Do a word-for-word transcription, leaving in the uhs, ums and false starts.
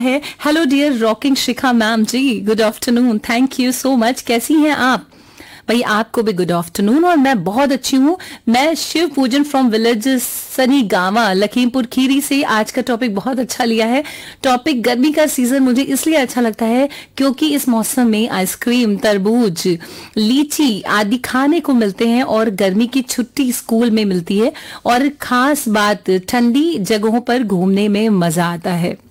है। Hello dear rocking Shikha ma'am ji, good afternoon, thank you so much. कैसी हैं आप? भाई आपको भी गुड आफ्टरनून। और मैं बहुत अच्छी हूँ। मैं शिव पूजन फ्रॉम विलेज सनी गावा लखीमपुर खीरी से आज का टॉपिक बहुत अच्छा लिया है। टॉपिक गर्मी का सीजन मुझे इसलिए अच्छा लगता है क्योंकि इस मौसम में आइसक्रीम, तरबूज, लीची आदि खाने को मिलते हैं और गर्मी की छुट्टी स्कूल में मिलती है और खास बात ठंडी जगहों पर घूमने में मजा आता है।